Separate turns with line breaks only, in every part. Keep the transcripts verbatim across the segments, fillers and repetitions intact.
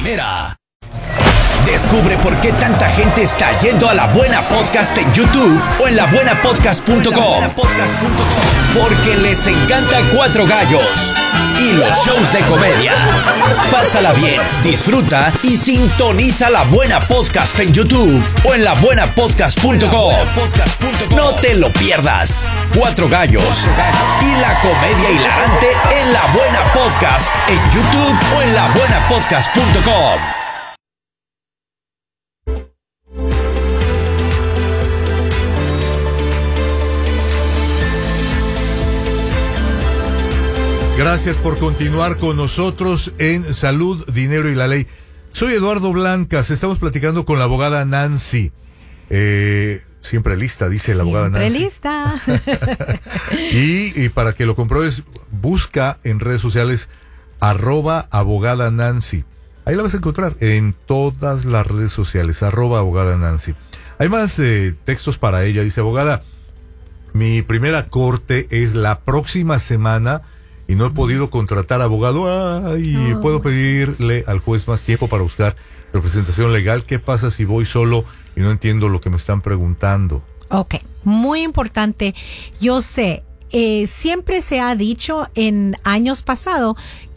primera. Descubre por qué tanta gente está yendo a La Buena Podcast en YouTube o en la buena podcast punto com. Porque les encanta Cuatro Gallos y los shows de comedia. Pásala bien, disfruta y sintoniza La Buena Podcast en YouTube o en la buena podcast punto com. No te lo pierdas. Cuatro Gallos y la comedia hilarante en La Buena Podcast en YouTube o en la buena podcast punto com.
Gracias por continuar con nosotros en Salud, Dinero y la Ley. Soy Eduardo Blancas, estamos platicando con la abogada Nancy. Eh, siempre lista, dice la abogada Nancy.
Siempre lista.
y, y para que lo compruebes, busca en redes sociales arroba abogada Nancy. Ahí la vas a encontrar en todas las redes sociales, arroba abogada Nancy. Hay más eh, textos para ella. Dice, abogada, mi primera corte es la próxima semana y no he podido contratar abogado. Ay, oh. ¿Puedo pedirle al juez más tiempo para buscar representación legal? ¿Qué pasa si voy solo y no entiendo lo que me están preguntando?
Ok, muy importante. Yo sé, eh, siempre se ha dicho en años pasados,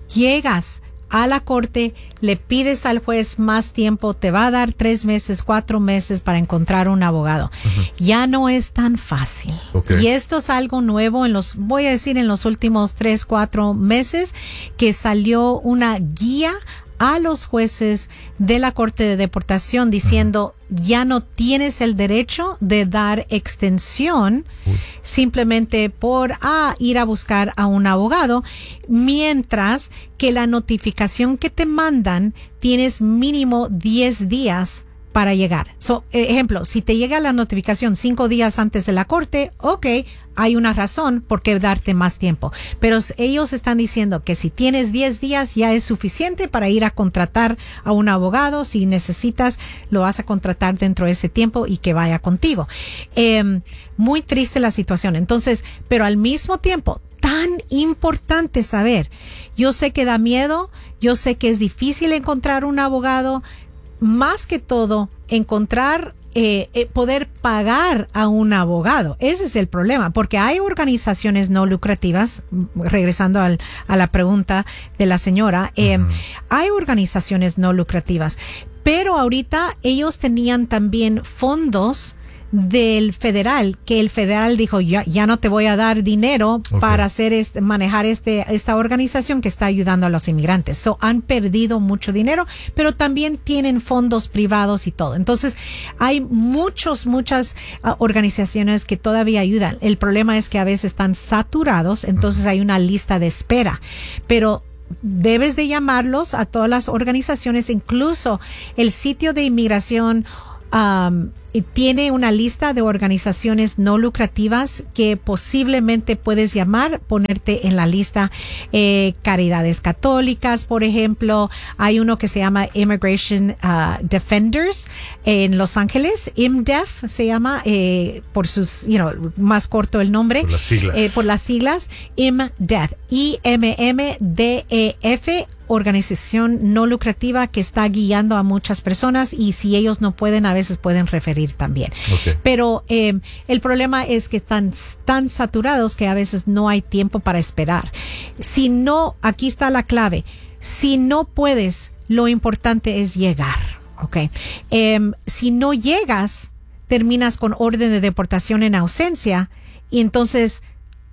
llegas a la corte, le pides al juez más tiempo, te va a dar tres meses, cuatro meses para encontrar un abogado. Uh-huh. Ya no es tan fácil. Okay. Y esto es algo nuevo en los, voy a decir, en los últimos tres, cuatro meses, que salió una guía a los jueces de la Corte de Deportación diciendo, uh-huh, ya no tienes el derecho de dar extensión uh-huh, simplemente por ah, ir a buscar a un abogado, mientras que la notificación que te mandan tienes mínimo diez días para llegar. So, ejemplo, si te llega la notificación cinco días antes de la corte, ok, hay una razón por qué darte más tiempo. Pero ellos están diciendo que si tienes diez días ya es suficiente para ir a contratar a un abogado. Si necesitas, lo vas a contratar dentro de ese tiempo y que vaya contigo. Eh, muy triste la situación. Entonces, pero al mismo tiempo, tan importante saber. Yo sé que da miedo, yo sé que es difícil encontrar un abogado. Más que todo, encontrar, eh, eh, poder pagar a un abogado. Ese es el problema, porque hay organizaciones no lucrativas, regresando al, a la pregunta de la señora, eh, uh-huh, hay organizaciones no lucrativas, pero ahorita ellos tenían también fondos del federal, que el federal dijo, ya, ya no te voy a dar dinero, okay, para hacer este, manejar este, esta organización que está ayudando a los inmigrantes. So, han perdido mucho dinero, pero también tienen fondos privados y todo. Entonces, hay muchos, muchas uh, organizaciones que todavía ayudan. El problema es que a veces están saturados, entonces hay una lista de espera. Pero debes de llamarlos a todas las organizaciones, incluso el sitio de inmigración um, tiene una lista de organizaciones no lucrativas que posiblemente puedes llamar, ponerte en la lista. Eh, Caridades Católicas, por ejemplo. Hay uno que se llama Immigration uh, Defenders en Los Ángeles. I M D E F se llama, eh, por sus, you know, más corto el nombre.
Por las siglas.
Eh, por las siglas. I M D E F. I M M D E F. Organización no lucrativa que está guiando a muchas personas, y si ellos no pueden, a veces pueden referir también. Okay. Pero eh, el problema es que están tan saturados que a veces no hay tiempo para esperar. Si no, aquí está la clave. Si no puedes, lo importante es llegar. Okay. Eh, si no llegas, terminas con orden de deportación en ausencia, y entonces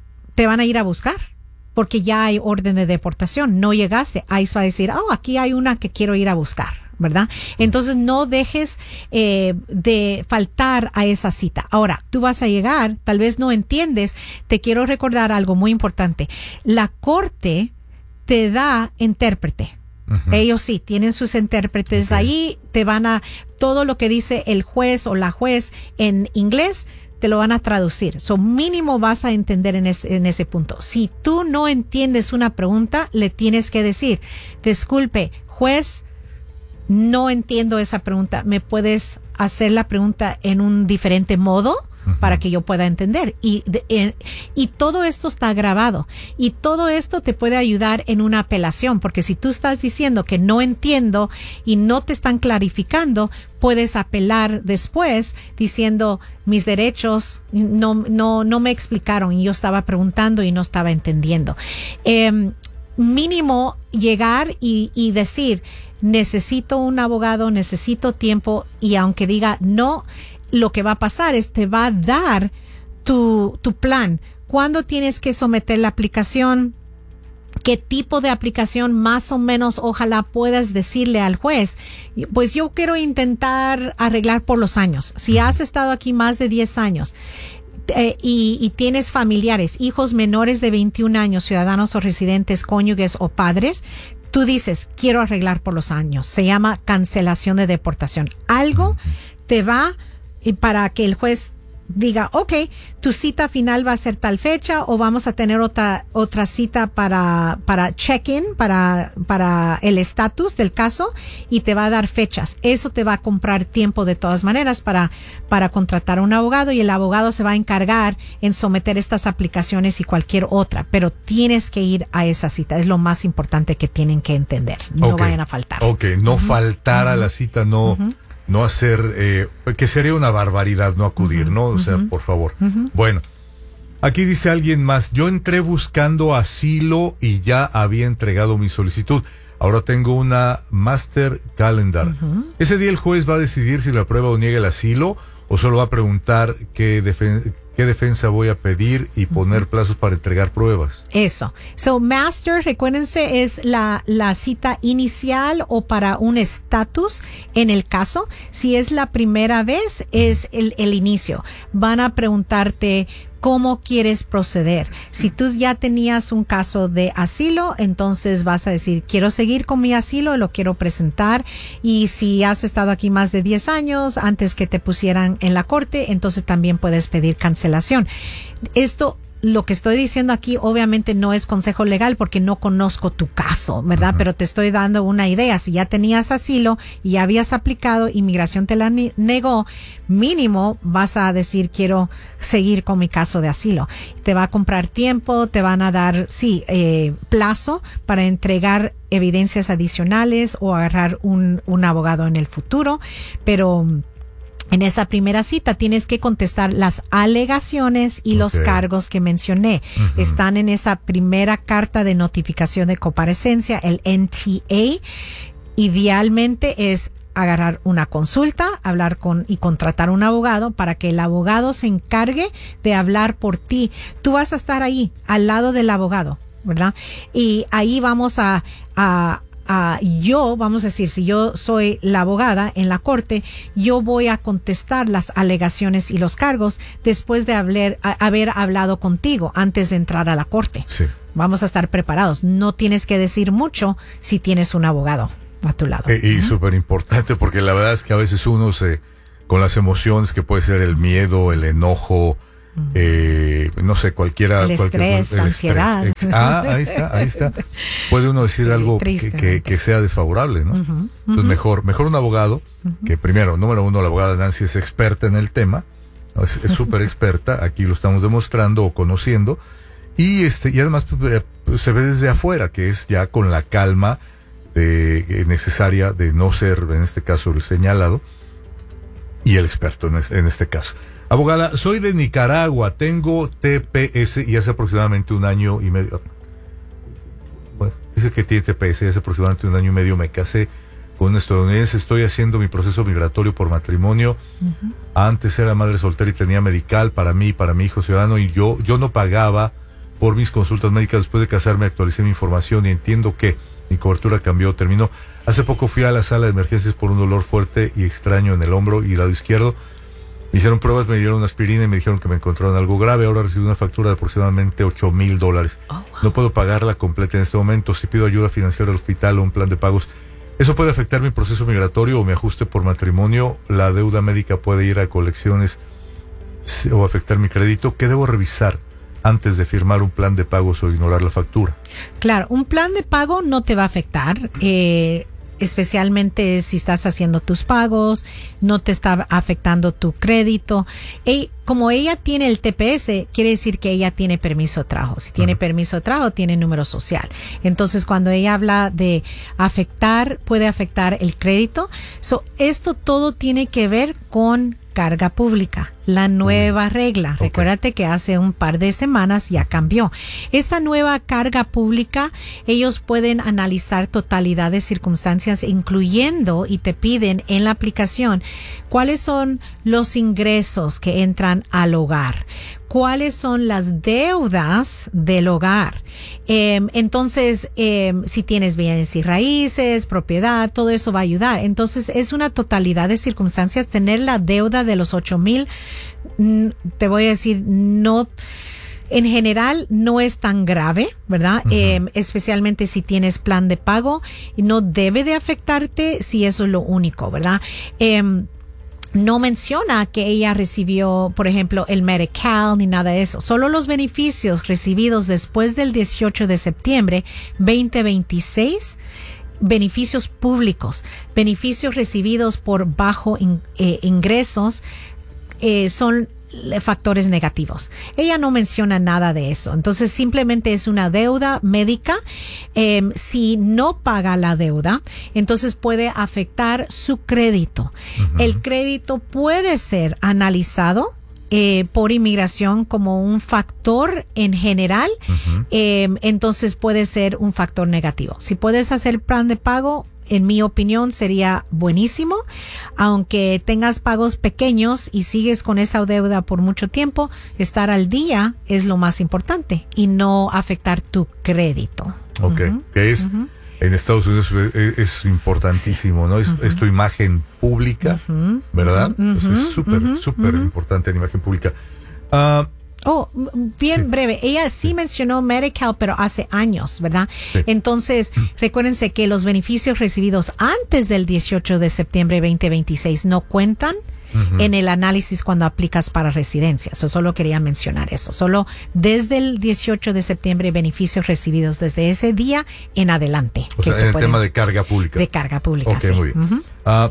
te van a ir a buscar. Porque ya hay orden de deportación, no llegaste. Ahí va a decir, oh, aquí hay una que quiero ir a buscar, ¿verdad? Entonces no dejes eh, de faltar a esa cita. Ahora, tú vas a llegar, tal vez no entiendes. Te quiero recordar algo muy importante. La corte te da intérprete. Uh-huh. Ellos sí, tienen sus intérpretes. Okay. Ahí te van a, todo lo que dice el juez o la juez en inglés, te lo van a traducir. So, mínimo vas a entender en, es, en ese punto. Si tú no entiendes una pregunta, le tienes que decir, disculpe, juez, no entiendo esa pregunta. ¿Me puedes hacer la pregunta en un diferente modo? uh-huh. para que yo pueda entender. Y, de, eh, y todo esto está grabado. Y todo esto te puede ayudar en una apelación, porque si tú estás diciendo que no entiendo y no te están clarificando, puedes apelar después diciendo mis derechos no, no, no me explicaron y yo estaba preguntando y no estaba entendiendo. Eh, mínimo llegar y, y decir, necesito un abogado, necesito tiempo, y aunque diga no, lo que va a pasar es te va a dar tu, tu plan. ¿Cuándo tienes que someter la aplicación? ¿Qué tipo de aplicación más o menos ojalá puedas decirle al juez? Pues yo quiero intentar arreglar por los años. Si has estado aquí más de diez años eh, y, y tienes familiares, hijos menores de veintiún años, ciudadanos o residentes, cónyuges o padres, tú dices, quiero arreglar por los años. Se llama cancelación de deportación. Algo te va y para que el juez diga, ok, tu cita final va a ser tal fecha o vamos a tener otra otra cita para para check-in, para para el estatus del caso, y te va a dar fechas. Eso te va a comprar tiempo de todas maneras para para contratar a un abogado, y el abogado se va a encargar en someter estas aplicaciones y cualquier otra, pero tienes que ir a esa cita. Es lo más importante que tienen que entender. No
okay.
vayan a faltar.
Ok, no uh-huh. faltar uh-huh. a la cita, no... Uh-huh. No hacer, eh, que sería una barbaridad no acudir, uh-huh, ¿no? O uh-huh, sea, por favor. Uh-huh. Bueno, aquí dice alguien más, yo entré buscando asilo y ya había entregado mi solicitud. Ahora tengo una Master Calendar. Uh-huh. Ese día el juez va a decidir si le aprueba o niega el asilo, o solo va a preguntar qué defensa... ¿Qué defensa voy a pedir y poner uh-huh. plazos para entregar pruebas? Eso.
So, Master, recuérdense, es la, la cita inicial o para un estatus en el caso. Si es la primera vez, es el, el inicio. Van a preguntarte cómo quieres proceder. Si tú ya tenías un caso de asilo, entonces vas a decir, quiero seguir con mi asilo, lo quiero presentar. Y si has estado aquí más de diez años antes que te pusieran en la corte, entonces también puedes pedir cancelación. Esto, lo que estoy diciendo aquí, obviamente no es consejo legal porque no conozco tu caso, ¿verdad? Uh-huh. Pero te estoy dando una idea. Si ya tenías asilo y ya habías aplicado, inmigración te la ni- negó, mínimo vas a decir, quiero seguir con mi caso de asilo. Te va a comprar tiempo, te van a dar, sí, eh, plazo para entregar evidencias adicionales o agarrar un, un abogado en el futuro, pero... en esa primera cita tienes que contestar las alegaciones y okay. los cargos que mencioné. Uh-huh. Están en esa primera carta de notificación de comparecencia, el N T A. Idealmente es agarrar una consulta, hablar con y contratar un abogado para que el abogado se encargue de hablar por ti. Tú vas a estar ahí, al lado del abogado, ¿verdad? Y ahí vamos a... a Uh, yo, vamos a decir, si yo soy la abogada en la corte, yo voy a contestar las alegaciones y los cargos después de haber, a, haber hablado contigo antes de entrar a la corte.
Sí.
Vamos a estar preparados. No tienes que decir mucho si tienes un abogado a tu lado.
Eh, y uh-huh. súper importante, porque la verdad es que a veces uno se, con las emociones que puede ser el miedo, el enojo, Eh, no sé, cualquiera.
El estrés,
cualquier, el
ansiedad.
Estrés. Ah, ahí está, ahí está. Puede uno decir sí, algo que, que, que sea desfavorable, ¿no? Uh-huh, uh-huh. Entonces, mejor, mejor un abogado, uh-huh. que primero, número uno, la abogada Nancy es experta en el tema, ¿no? Es súper experta, aquí lo estamos demostrando o conociendo, y este, y además pues, se ve desde afuera, que es ya con la calma de, necesaria de no ser, en este caso, el señalado, y el experto en, es, en este caso. Abogada, soy de Nicaragua, tengo T P S y hace aproximadamente un año y medio. Bueno, dice que tiene T P S y hace aproximadamente un año y medio me casé con un estadounidense. Estoy haciendo mi proceso migratorio por matrimonio. Uh-huh. Antes era madre soltera y tenía medical para mí y para mi hijo ciudadano, y yo, yo no pagaba por mis consultas médicas. Después de casarme actualicé mi información y entiendo que mi cobertura cambió, terminó. Hace poco fui a la sala de emergencias por un dolor fuerte y extraño en el hombro y lado izquierdo. Me hicieron pruebas, me dieron aspirina y me dijeron que me encontraron algo grave. Ahora recibí una factura de aproximadamente ocho mil dólares. Oh, wow. No puedo pagarla completa en este momento. Si pido ayuda financiera al hospital o un plan de pagos, ¿eso puede afectar mi proceso migratorio o mi ajuste por matrimonio? ¿La deuda médica puede ir a colecciones o afectar mi crédito? ¿Qué debo revisar antes de firmar un plan de pagos o ignorar la factura?
Claro, un plan de pago no te va a afectar. Eh... especialmente si estás haciendo tus pagos, no te está afectando tu crédito. Y como ella tiene el T P S, quiere decir que ella tiene permiso de trabajo. Si tiene uh-huh. permiso de trabajo, tiene número social. Entonces, cuando ella habla de afectar, puede afectar el crédito. So, esto todo tiene que ver con carga pública, la nueva Uy. regla. Okay. Recuérdate que hace un par de semanas ya cambió. Esta nueva carga pública, ellos pueden analizar totalidad de circunstancias, incluyendo, y te piden en la aplicación, cuáles son los ingresos que entran al hogar, cuáles son las deudas del hogar. Eh, entonces, eh, si tienes bienes y raíces, propiedad, todo eso va a ayudar. Entonces, es una totalidad de circunstancias. Tener la deuda de los ocho mil, te voy a decir, no... En general no es tan grave, ¿verdad? Uh-huh. Eh, especialmente si tienes plan de pago, no debe de afectarte si eso es lo único, ¿verdad? Eh, No menciona que ella recibió, por ejemplo, el Medi-Cal ni nada de eso. Solo los beneficios recibidos después del dieciocho de septiembre veinte veintiséis, beneficios públicos, beneficios recibidos por bajo in, eh, ingresos, eh, son factores negativos. Ella no menciona nada de eso. Entonces, simplemente es una deuda médica. Eh, si no paga la deuda, entonces puede afectar su crédito. Uh-huh. El crédito puede ser analizado Eh, por inmigración como un factor en general, uh-huh. eh, entonces puede ser un factor negativo. Si puedes hacer plan de pago, en mi opinión sería buenísimo, aunque tengas pagos pequeños y sigues con esa deuda por mucho tiempo, estar al día es lo más importante y no afectar tu crédito.
Ok, uh-huh. que es... Uh-huh. En Estados Unidos es, es importantísimo, sí. ¿no? Es, uh-huh. es tu imagen pública, uh-huh. ¿verdad? Uh-huh. Pues es súper, uh-huh. súper uh-huh. importante la imagen pública. Uh,
Oh, bien sí. breve. Ella sí, sí mencionó Medi-Cal, pero hace años, ¿verdad? Sí. Entonces, recuérdense que los beneficios recibidos antes del dieciocho de septiembre veinte veintiséis no cuentan uh-huh. en el análisis cuando aplicas para residencia. So, solo quería mencionar eso. Solo desde el dieciocho de septiembre, beneficios recibidos desde ese día en adelante.
O sea, en el tema de carga pública.
De carga pública,
Ok,
sí.
muy bien. Uh-huh. Uh,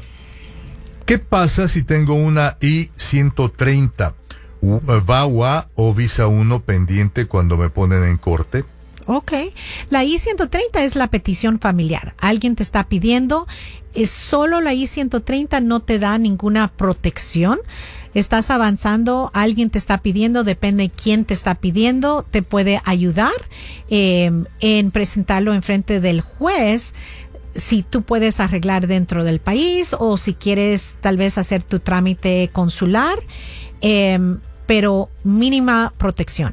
¿Qué pasa si tengo una I ciento treinta? ¿V A W A o Visa uno pendiente cuando me ponen en corte?
Ok. La I ciento treinta es la petición familiar. Alguien te está pidiendo, es solo la I ciento treinta no te da ninguna protección. Estás avanzando, alguien te está pidiendo, depende quién te está pidiendo, te puede ayudar eh, en presentarlo en frente del juez. Si tú puedes arreglar dentro del país o si quieres tal vez hacer tu trámite consular, eh, pero mínima protección.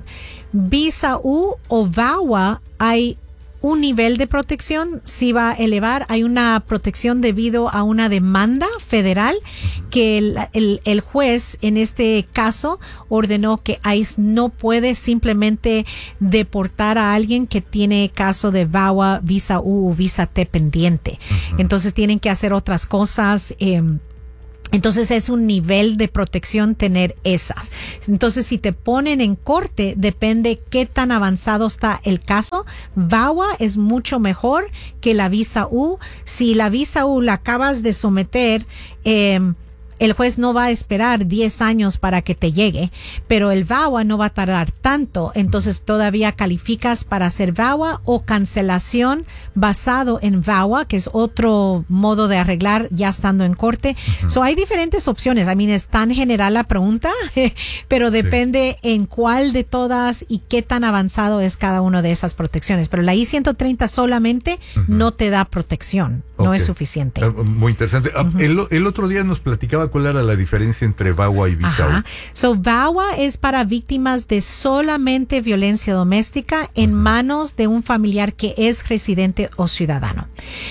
Visa U o V A W A hay un nivel de protección, sí va a elevar, hay una protección debido a una demanda federal que el, el, el juez en este caso ordenó que ICE no puede simplemente deportar a alguien que tiene caso de V A W A, Visa U o Visa T pendiente. Uh-huh. Entonces tienen que hacer otras cosas. Eh, Entonces es un nivel de protección tener esas. Entonces si te ponen en corte, depende qué tan avanzado está el caso. V A W A es mucho mejor que la Visa U. Si la Visa U la acabas de someter, eh, el juez no va a esperar diez años para que te llegue, pero el V A W A no va a tardar tanto, entonces todavía calificas para hacer V A W A o cancelación basado en V A W A, que es otro modo de arreglar ya estando en corte. Uh-huh. So hay diferentes opciones. I mean, es tan general la pregunta, pero depende sí. en cuál de todas y qué tan avanzado es cada una de esas protecciones. Pero la I ciento treinta solamente uh-huh. no te da protección, okay. no es suficiente.
Uh, muy interesante. Uh-huh. el, el otro día nos platicaba cuál era la diferencia entre V A W A y Visa U.
So, V A W A es para víctimas de solamente violencia doméstica en uh-huh. manos de un familiar que es residente o ciudadano.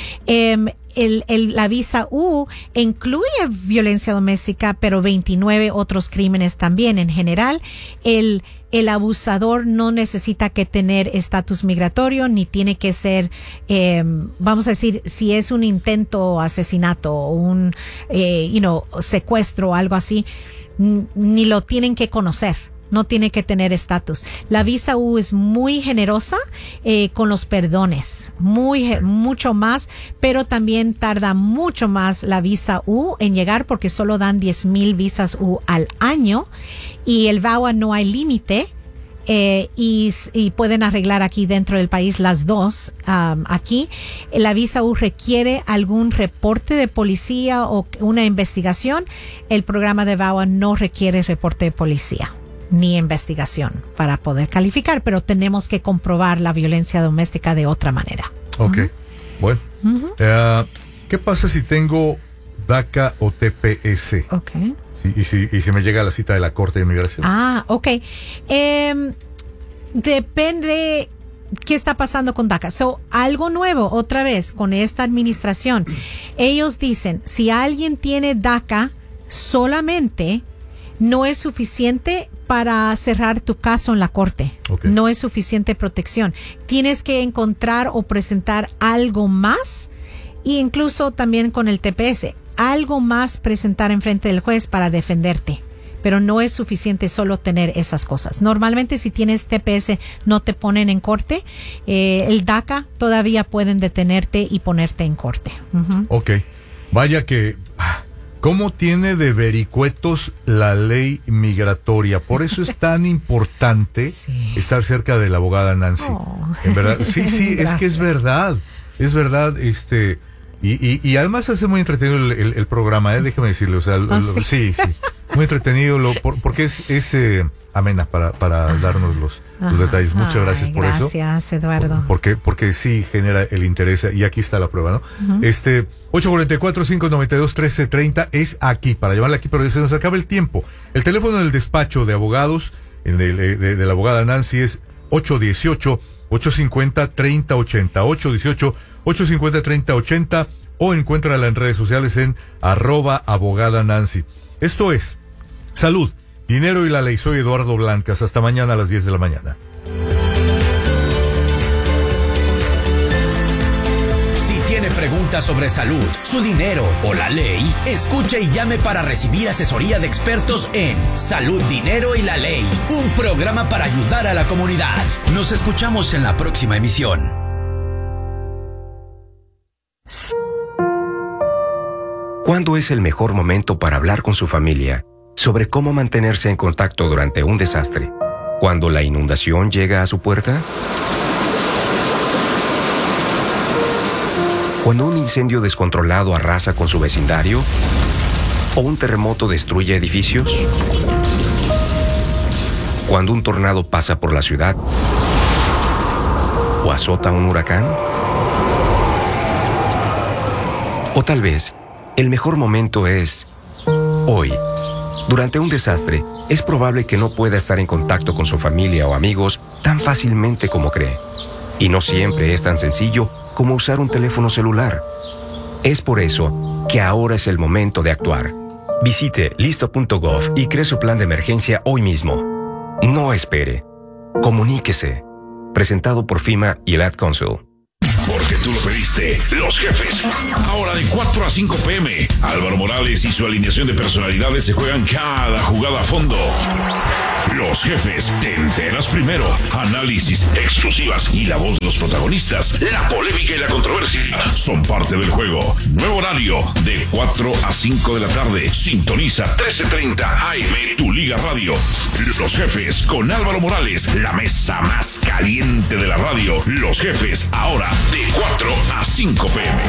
Um, El, el, la Visa U incluye violencia doméstica, pero veintinueve otros crímenes también. En general, el, el abusador no necesita que tener estatus migratorio, ni tiene que ser, eh, vamos a decir, si es un intento asesinato o un, eh, you know, secuestro o algo así, ni lo tienen que conocer. no tiene que tener estatus. La visa U es muy generosa eh, con los perdones, muy mucho más, pero también tarda mucho más la visa U en llegar porque solo dan diez mil visas U al año y el V A W A no hay límite. Eh, y, y pueden arreglar aquí dentro del país las dos. Um, aquí la visa U requiere algún reporte de policía o una investigación. El programa de V A W A no requiere reporte de policía ni investigación para poder calificar, pero tenemos que comprobar la violencia doméstica de otra manera.
Ok,
uh-huh.
bueno. Uh-huh. Uh, ¿Qué pasa si tengo DACA o T P S?
Ok.
Sí, y, si, y si me llega la cita de la Corte de Inmigración.
Ah, ok. Eh, depende qué está pasando con DACA. So, algo nuevo, otra vez, con esta administración. Ellos dicen, si alguien tiene DACA solamente, no es suficiente para cerrar tu caso en la corte. Okay. No es suficiente protección. Tienes que encontrar o presentar algo más, e incluso también con el T P S. Algo más presentar enfrente del juez para defenderte, pero no es suficiente solo tener esas cosas. Normalmente si tienes T P S no te ponen en corte, eh, el DACA todavía pueden detenerte y ponerte en corte. Uh-huh.
Ok, vaya que cómo tiene de vericuetos la ley migratoria, por eso es tan importante sí. estar cerca de la abogada Nancy. Oh. En verdad, sí, sí, es que es verdad, es verdad, este... Y, y, y además hace muy entretenido el, el, el programa, ¿eh? Déjeme decirle, o sea, lo,
¿Oh,
lo,
sí?
sí, sí, muy entretenido, lo, por, porque es, es eh, amena para, para ajá, darnos los, los detalles. Muchas ay, gracias por
gracias,
eso.
Gracias, Eduardo.
Porque, porque sí genera el interés, y aquí está la prueba, ¿no? Uh-huh. Este, ocho cuatro cuatro, cinco nueve dos, uno tres tres cero es aquí, para llevarla aquí, pero se nos acaba el tiempo. El teléfono del despacho de abogados, de, de, de, de la abogada Nancy es ocho uno ocho, ocho cinco cero, tres cero ocho cero, ocho uno ocho, ocho cinco cero, tres cero ocho cero, o encuéntrala en redes sociales en arroba abogada Nancy. Esto es Salud, Dinero y la Ley. Soy Eduardo Blancas. Hasta mañana a las diez de la mañana.
Si tiene preguntas sobre salud, su dinero o la ley, escuche y llame para recibir asesoría de expertos en Salud, Dinero y la Ley, un programa para ayudar a la comunidad. Nos escuchamos en la próxima emisión.
¿Cuándo es el mejor momento para hablar con su familia sobre cómo mantenerse en contacto durante un desastre? ¿Cuando la inundación llega a su puerta? ¿Cuando un incendio descontrolado arrasa con su vecindario? ¿O un terremoto destruye edificios? ¿Cuando un tornado pasa por la ciudad? ¿O azota un huracán? O tal vez el mejor momento es hoy. Durante un desastre, es probable que no pueda estar en contacto con su familia o amigos tan fácilmente como cree. Y no siempre es tan sencillo como usar un teléfono celular. Es por eso que ahora es el momento de actuar. Visite listo punto gov y cree su plan de emergencia hoy mismo. No espere. Comuníquese. Presentado por FEMA y el Ad Council.
Porque tú lo pediste, Los Jefes. Ahora de cuatro a cinco pe eme, Álvaro Morales y su alineación de personalidades se juegan cada jugada a fondo. Los Jefes, te enteras primero. Análisis, exclusivas y la voz de los protagonistas. La polémica y la controversia son parte del juego. Nuevo horario, de cuatro a cinco de la tarde. Sintoniza trece treinta A M, tu Liga Radio. Los Jefes, con Álvaro Morales, la mesa más caliente de la radio. Los Jefes, ahora de cuatro a cinco pe eme.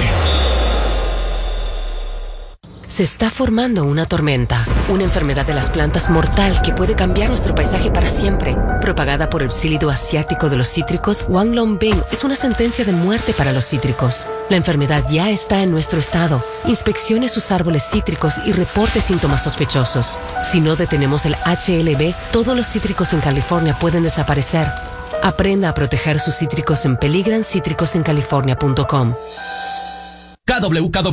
Se está formando una tormenta, una enfermedad de las plantas mortal que puede cambiar nuestro paisaje para siempre. Propagada por el psílido asiático de los cítricos, Wanglongbing es una sentencia de muerte para los cítricos. La enfermedad ya está en nuestro estado. Inspeccione sus árboles cítricos y reporte síntomas sospechosos. Si no detenemos el H L B, todos los cítricos en California pueden desaparecer. Aprenda a proteger sus cítricos en peligran cítricos en california punto com.
K W K W